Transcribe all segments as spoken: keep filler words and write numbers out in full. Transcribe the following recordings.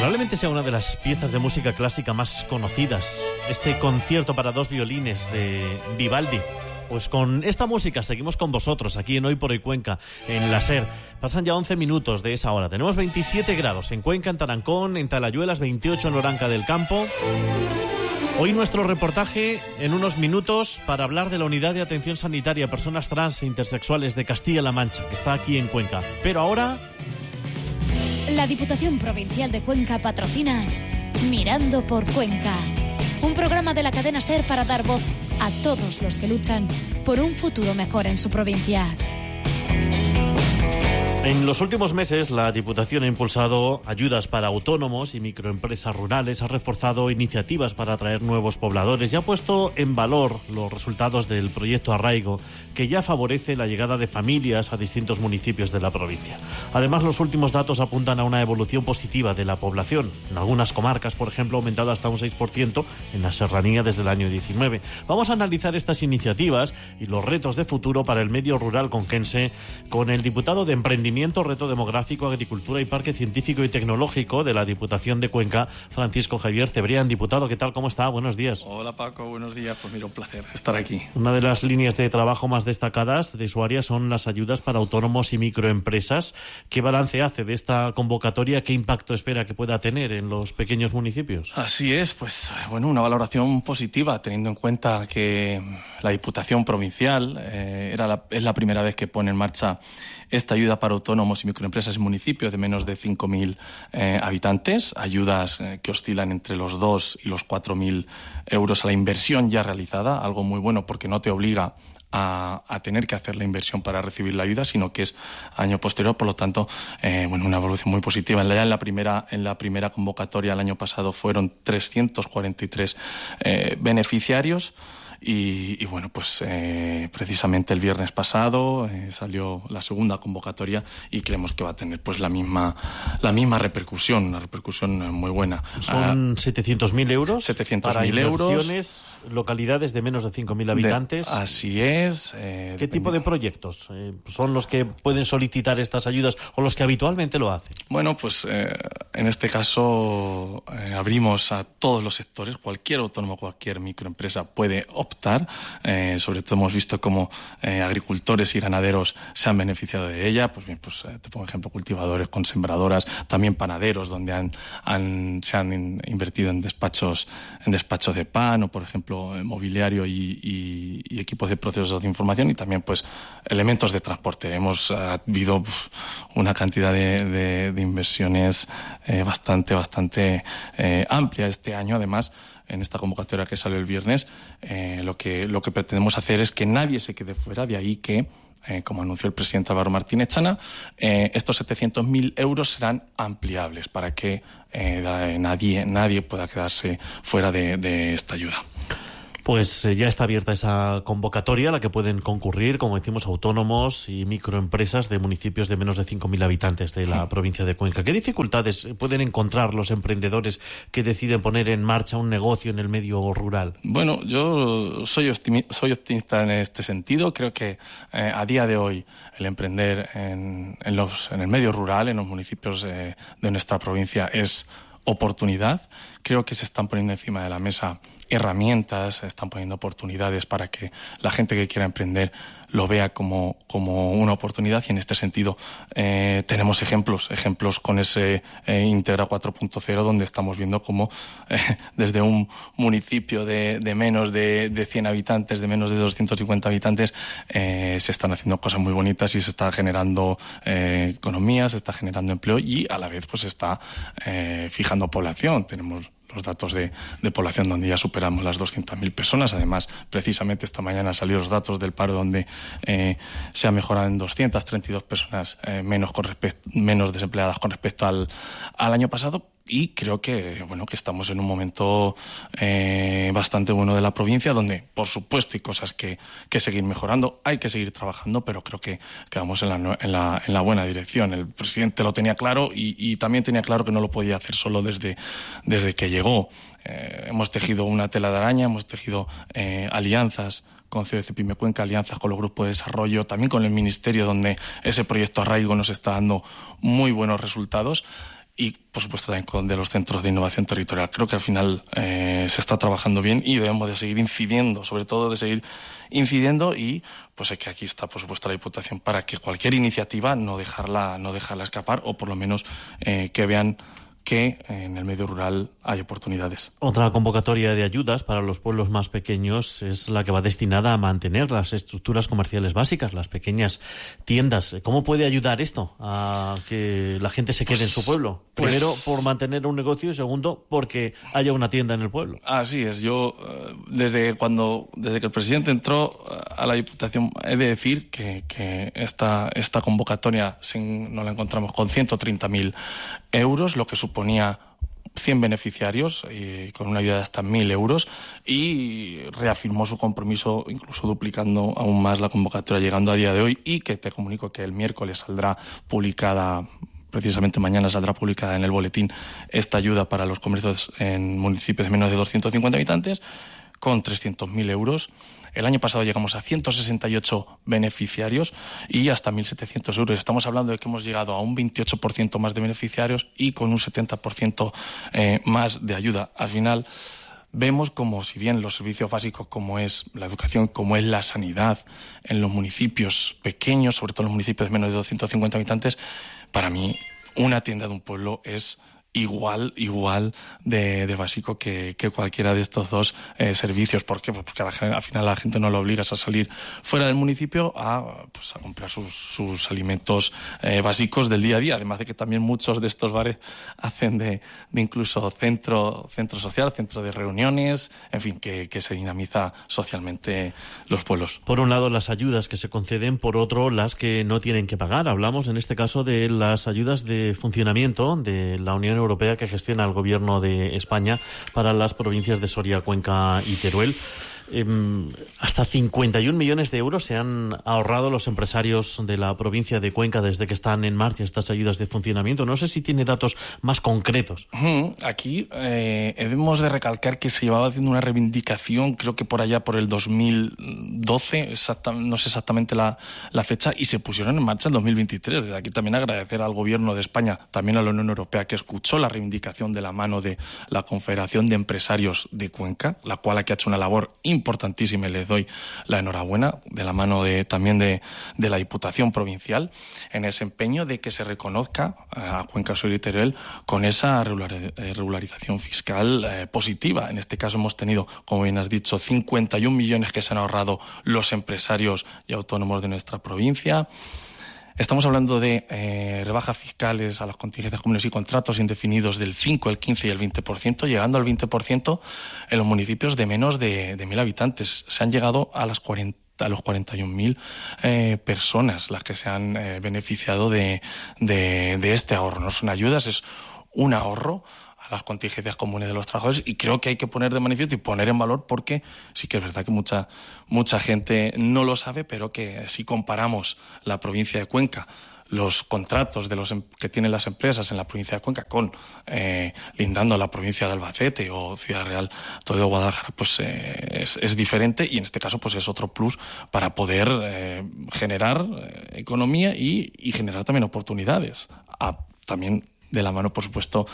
Probablemente sea una de las piezas de música clásica más conocidas, este concierto para dos violines de Vivaldi. Pues con esta música seguimos con vosotros aquí en Hoy por Hoy Cuenca, en la SER. Pasan ya once minutos de esa hora. Tenemos veintisiete grados en Cuenca, en Tarancón, en Talayuelas, veintiocho en Oranca del Campo. Hoy nuestro reportaje en unos minutos para hablar de la Unidad de Atención Sanitaria a Personas Trans e Intersexuales de Castilla-La Mancha, que está aquí en Cuenca. Pero ahora... La Diputación Provincial de Cuenca patrocina Mirando por Cuenca, un programa de la cadena SER para dar voz a todos los que luchan por un futuro mejor en su provincia. En los últimos meses, la Diputación ha impulsado ayudas para autónomos y microempresas rurales, ha reforzado iniciativas para atraer nuevos pobladores y ha puesto en valor los resultados del proyecto Arraigo, que ya favorece la llegada de familias a distintos municipios de la provincia. Además, los últimos datos apuntan a una evolución positiva de la población. En algunas comarcas, por ejemplo, ha aumentado hasta un seis por ciento en la serranía desde el año diecinueve. Vamos a analizar estas iniciativas y los retos de futuro para el medio rural conquense con el diputado de Emprendimiento, Reto Demográfico, Agricultura y Parque Científico y Tecnológico de la Diputación de Cuenca, Francisco Javier Cebrián. Diputado, ¿qué tal? ¿Cómo está? Buenos días. Hola Paco, buenos días. Pues mira, un placer estar aquí. Una de las líneas de trabajo más destacadas de su área son las ayudas para autónomos y microempresas. ¿Qué balance hace de esta convocatoria? ¿Qué impacto espera que pueda tener en los pequeños municipios? Así es, pues bueno, una valoración positiva, teniendo en cuenta que la Diputación Provincial eh, era la, es la primera vez que pone en marcha esta ayuda para autónomos y microempresas en municipios de menos de cinco mil eh, habitantes, ayudas eh, que oscilan entre los dos y los cuatro mil euros a la inversión ya realizada, algo muy bueno porque no te obliga A, a tener que hacer la inversión para recibir la ayuda, sino que es año posterior. Por lo tanto, eh, bueno, una evolución muy positiva. Ya en la primera, en la primera convocatoria el año pasado fueron trescientos cuarenta y tres eh, beneficiarios. Y, y bueno, pues eh, precisamente el viernes pasado eh, salió la segunda convocatoria y creemos que va a tener pues la misma la misma repercusión, una repercusión muy buena. Son uh, setecientos mil euros setecientos para mil euros, localidades de menos de cinco mil habitantes. De, así es. Eh, ¿Qué tipo de proyectos eh, son los que pueden solicitar estas ayudas o los que habitualmente lo hacen? Bueno, pues eh, en este caso eh, abrimos a todos los sectores. Cualquier autónomo, cualquier microempresa puede optar. Eh, sobre todo hemos visto cómo eh, agricultores y ganaderos se han beneficiado de ella. Pues bien, pues eh, te pongo ejemplo, cultivadores con sembradoras, también panaderos donde han, han se han in, invertido en despachos en despachos de pan o, por ejemplo, mobiliario y, y, y equipos de procesos de información y también pues elementos de transporte. Hemos ha habido uf, una cantidad de, de, de inversiones eh, bastante bastante eh, amplia este año. Además, en esta convocatoria que salió el viernes, eh, lo que lo que pretendemos hacer es que nadie se quede fuera, de ahí que, eh, como anunció el presidente Álvaro Martínez Chana, eh, estos setecientos mil euros serán ampliables para que eh, nadie, nadie pueda quedarse fuera de, de esta ayuda. Pues eh, ya está abierta esa convocatoria a la que pueden concurrir, como decimos, autónomos y microempresas de municipios de menos de cinco mil habitantes de la sí. provincia de Cuenca. ¿Qué dificultades pueden encontrar los emprendedores que deciden poner en marcha un negocio en el medio rural? Bueno, yo soy, optimi- soy optimista en este sentido. Creo que eh, a día de hoy el emprender en, en, los, en el medio rural, en los municipios eh, de nuestra provincia, es oportunidad. Creo que se están poniendo encima de la mesa herramientas, se están poniendo oportunidades para que la gente que quiera emprender lo vea como, como una oportunidad, y en este sentido eh, tenemos ejemplos, ejemplos con ese eh, Integra cuatro punto cero, donde estamos viendo cómo eh, desde un municipio de, de menos de, de cien habitantes, de menos de doscientos cincuenta habitantes, eh, se están haciendo cosas muy bonitas y se está generando eh, economía, se está generando empleo y a la vez pues se está eh, fijando población. Tenemos los datos de, de población donde ya superamos las doscientas mil personas. Además, precisamente esta mañana salieron los datos del paro donde eh, se ha mejorado en doscientas treinta y dos personas eh, menos, con respect- menos desempleadas con respecto al, al año pasado. Y creo que bueno que estamos en un momento eh, bastante bueno de la provincia, donde por supuesto hay cosas que, que seguir mejorando, hay que seguir trabajando, pero creo que, que vamos en la, en, la, en la buena dirección. El presidente lo tenía claro y, y también tenía claro que no lo podía hacer solo desde, desde que llegó. Eh, hemos tejido una tela de araña, hemos tejido eh, alianzas con C O E Cepime Cuenca, alianzas con los grupos de desarrollo, también con el Ministerio, donde ese proyecto Arraigo nos está dando muy buenos resultados. y, por supuesto, también con de los centros de innovación territorial. Creo que al final eh, se está trabajando bien y debemos de seguir incidiendo, sobre todo de seguir incidiendo y pues es que aquí está, por supuesto, la Diputación para que cualquier iniciativa no dejarla, no dejarla escapar o por lo menos eh, que vean que en el medio rural hay oportunidades. Otra convocatoria de ayudas para los pueblos más pequeños es la que va destinada a mantener las estructuras comerciales básicas, las pequeñas tiendas. ¿Cómo puede ayudar esto a que la gente se quede pues, en su pueblo? Primero, pues, por mantener un negocio y segundo, porque haya una tienda en el pueblo. Así es. Yo, desde cuando desde que el presidente entró a la Diputación, he de decir que, que esta, esta convocatoria nos la encontramos con ciento treinta mil euros, lo que suponía cien beneficiarios y con una ayuda de hasta mil euros y reafirmó su compromiso incluso duplicando aún más la convocatoria llegando a día de hoy y que te comunico que el miércoles saldrá publicada, precisamente mañana saldrá publicada en el boletín esta ayuda para los comercios en municipios de menos de doscientos cincuenta habitantes con trescientos mil euros. El año pasado llegamos a ciento sesenta y ocho beneficiarios y hasta mil setecientos euros. Estamos hablando de que hemos llegado a un veintiocho por ciento más de beneficiarios y con un setenta por ciento eh, más de ayuda. Al final vemos como si bien los servicios básicos como es la educación, como es la sanidad en los municipios pequeños, sobre todo en los municipios de menos de doscientos cincuenta habitantes, para mí una tienda de un pueblo es igual, igual de, de básico que, que cualquiera de estos dos eh, servicios. ¿Por qué? Pues porque al final la gente no lo obligas a salir fuera del municipio a, pues, a comprar sus, sus alimentos eh, básicos del día a día. Además de que también muchos de estos bares hacen de, de incluso centro, centro social, centro de reuniones, en fin, que, que se dinamiza socialmente los pueblos. Por un lado las ayudas que se conceden, por otro las que no tienen que pagar. Hablamos en este caso de las ayudas de funcionamiento de la Unión Europea que gestiona el Gobierno de España para las provincias de Soria, Cuenca y Teruel. Eh, hasta cincuenta y un millones de euros se han ahorrado los empresarios de la provincia de Cuenca desde que están en marcha estas ayudas de funcionamiento. No sé si tiene datos más concretos. Aquí eh, debemos de recalcar que se llevaba haciendo una reivindicación, creo que por allá por el dos mil doce, exacta, no sé exactamente la, la fecha, y se pusieron en marcha en dos mil veintitrés. Desde aquí también agradecer al Gobierno de España, también a la Unión Europea, que escuchó la reivindicación de la mano de la Confederación de Empresarios de Cuenca, la cual aquí ha hecho una labor importantísima y les doy la enhorabuena, de la mano de, también de, de la Diputación Provincial, en ese empeño de que se reconozca a Cuenca, Soria y Teruel con esa regularización fiscal eh, positiva. En este caso hemos tenido, como bien has dicho, cincuenta y un millones que se han ahorrado los empresarios y autónomos de nuestra provincia. Estamos hablando de eh, rebajas fiscales a las contingencias comunes y contratos indefinidos del cinco, el quince y el veinte por ciento, llegando al veinte por ciento en los municipios de menos de, de mil habitantes. Se han llegado a las cuarenta a los cuarenta y un mil eh, personas las que se han eh, beneficiado de, de, de este ahorro. No son ayudas, es un ahorro a las contingencias comunes de los trabajadores y creo que hay que poner de manifiesto y poner en valor porque sí que es verdad que mucha, mucha gente no lo sabe, pero que si comparamos la provincia de Cuenca, los contratos de los que tienen las empresas en la provincia de Cuenca con eh, lindando la provincia de Albacete o Ciudad Real, Toledo, Guadalajara, pues eh, es, es diferente y en este caso pues es otro plus para poder eh, generar eh, economía y, y generar también oportunidades. A, también de la mano, por supuesto,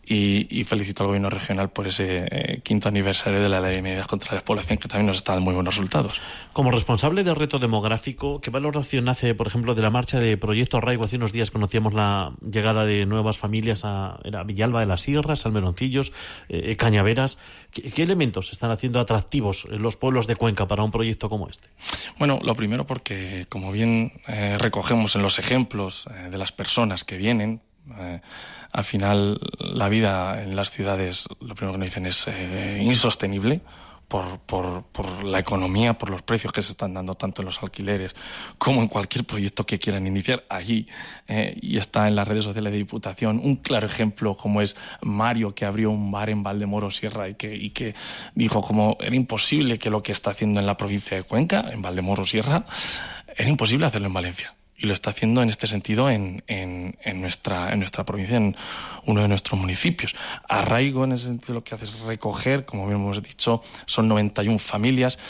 y, y felicito al Gobierno regional por ese eh, quinto aniversario de la Ley de Medidas contra la Despoblación, que también nos está dando muy buenos resultados. Como responsable del reto demográfico, ¿qué valoración hace, por ejemplo, de la marcha de Proyecto Arraigo? Hace unos días conocíamos la llegada de nuevas familias a era Villalba de las Sierras, Almeroncillos, eh, Cañaveras. ¿Qué, ¿Qué elementos están haciendo atractivos en los pueblos de Cuenca para un proyecto como este? Bueno, lo primero porque, como bien eh, recogemos en los ejemplos eh, de las personas que vienen, Eh, al final la vida en las ciudades, lo primero que nos dicen es eh, insostenible por, por, por la economía, por los precios que se están dando tanto en los alquileres como en cualquier proyecto que quieran iniciar allí. Eh, y está en las redes sociales de Diputación un claro ejemplo como es Mario, que abrió un bar en Valdemoro Sierra y que, y que dijo como era imposible que lo que está haciendo en la provincia de Cuenca, en Valdemoro Sierra, era imposible hacerlo en Valencia. y lo está haciendo en este sentido en, en, en, nuestra, en nuestra provincia, en uno de nuestros municipios. Arraigo, en ese sentido, lo que hace es recoger, como bien hemos dicho, son noventa y una familias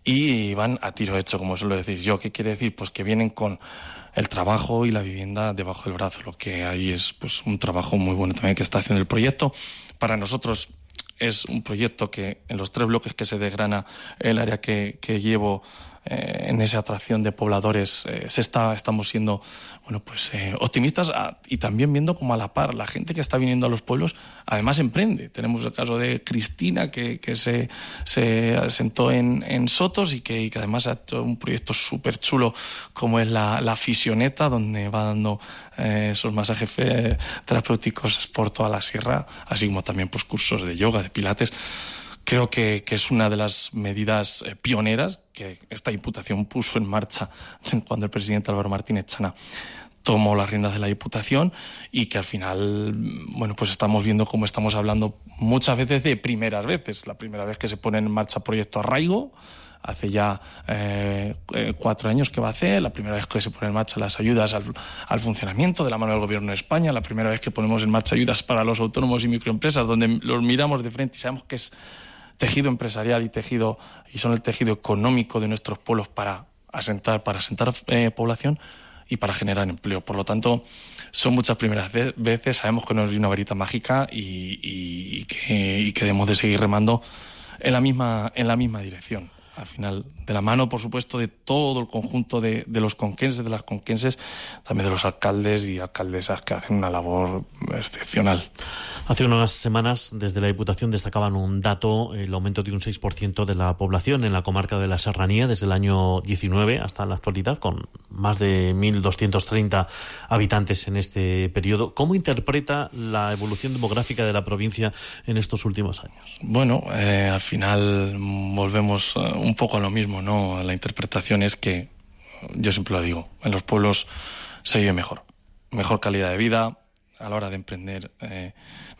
y van a tiro hecho, como suelo decir yo. ¿Qué quiere decir? Pues que vienen con el trabajo y la vivienda debajo del brazo. Lo que hay es pues un trabajo muy bueno también que está haciendo el proyecto. Para nosotros es un proyecto que en los tres bloques que se desgrana el área que, que llevo, eh, en esa atracción de pobladores, eh, se está, estamos siendo bueno, pues, eh, optimistas a, y también viendo como a la par la gente que está viniendo a los pueblos además emprende. Tenemos el caso de Cristina que, que se, se asentó en, en Sotos y que, y que además ha hecho un proyecto súper chulo como es la, la Fisioneta, donde va dando eh, esos masajes eh, terapéuticos por toda la sierra, así como también pues, cursos de yoga, de pilates. Creo que, que es una de las medidas eh, pioneras que esta Diputación puso en marcha cuando el presidente Álvaro Martínez Chana tomó las riendas de la Diputación y que al final, bueno, pues estamos viendo cómo estamos hablando muchas veces de primeras veces. La primera vez que se pone en marcha Proyecto Arraigo, hace ya eh, eh, cuatro años que va a hacer, la primera vez que se ponen en marcha las ayudas al, al funcionamiento de la mano del Gobierno de España, la primera vez que ponemos en marcha ayudas para los autónomos y microempresas, donde los miramos de frente y sabemos que es tejido empresarial y tejido y son el tejido económico de nuestros pueblos para asentar, para asentar eh, población y para generar empleo. Por lo tanto, son muchas primeras veces, sabemos que no es una varita mágica y, y, y, que, y que debemos de seguir remando en la misma, en la misma dirección. Al final, de la mano, por supuesto, de todo el conjunto de, de los conquenses, de las conquenses, también de los alcaldes y alcaldesas que hacen una labor excepcional. Hace unas semanas, desde la Diputación destacaban un dato, el aumento de un seis por ciento de la población en la comarca de la Serranía desde el año diecinueve hasta la actualidad, con más de mil doscientos treinta habitantes en este periodo. ¿Cómo interpreta la evolución demográfica de la provincia en estos últimos años? Bueno, eh, al final volvemos un poco a lo mismo, ¿no? La interpretación es que, yo siempre lo digo, en los pueblos se vive mejor, mejor calidad de vida a la hora de emprender, eh,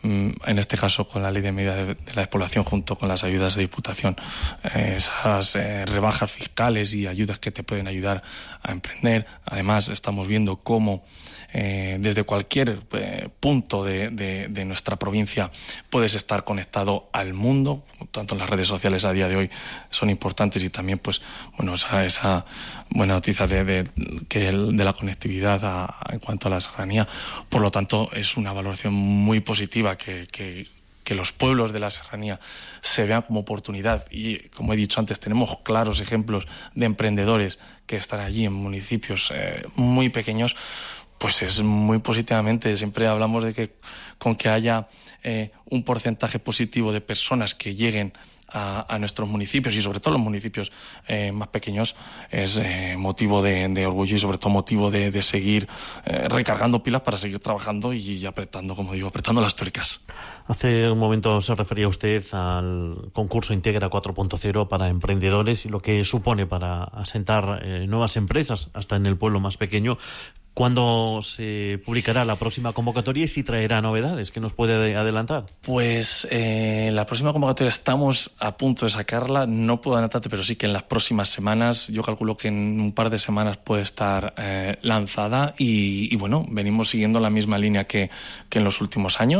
en este caso con la ley de medida de, de la despoblación junto con las ayudas de Diputación, eh, esas eh, rebajas fiscales y ayudas que te pueden ayudar a emprender. Además, estamos viendo cómo eh, desde cualquier eh, punto de, de, de nuestra provincia puedes estar conectado al mundo, tanto en las redes sociales a día de hoy son importantes y también pues bueno esa, esa buena noticia de, de, que el, de la conectividad a, a, en cuanto a la serranía. Por lo tanto, es una valoración muy positiva que, que, que los pueblos de la serranía se vean como oportunidad y, como he dicho antes, tenemos claros ejemplos de emprendedores que están allí en municipios eh, muy pequeños. Pues es muy positivamente. Siempre hablamos de que con que haya eh, un porcentaje positivo de personas que lleguen a, a nuestros municipios y sobre todo los municipios eh, más pequeños es eh, motivo de, de orgullo y sobre todo motivo de, de seguir eh, recargando pilas para seguir trabajando y, y apretando, como digo, apretando las tuercas. Hace un momento se refería usted al concurso Integra cuatro punto cero para emprendedores y lo que supone para asentar eh, nuevas empresas hasta en el pueblo más pequeño. ¿Cuándo se publicará la próxima convocatoria y si traerá novedades? ¿Qué nos puede adelantar? Pues eh, la próxima convocatoria estamos a punto de sacarla. No puedo adelantarte, pero sí que en las próximas semanas, yo calculo que en un par de semanas puede estar eh, lanzada y, y bueno, venimos siguiendo la misma línea que, que en los últimos años.